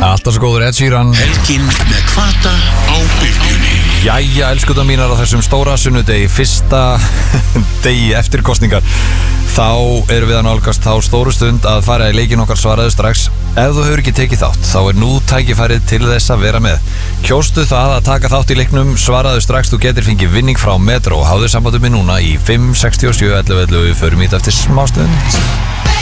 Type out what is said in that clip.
Alltaf svo góður Ed Sheeran. Helgin með Kvata á Bylgjunni. Jæja, elskuðar mínar, á þessum stóra sunnudegi, fyrsta degi eftir kosningar, þá erum við að nálgast þá stóru stund að fara í leikinn okkar Svaraðu strax. Ef þú hefur ekki tekið þátt, þá nú tækifærið til þess að vera með. Kjóstu það að taka þátt í leiknum Svaraðu strax, þú getur fengið vinning frá Metro. Háðu sambandum við núna í 567 11 11, við förum í þetta eftir smástund.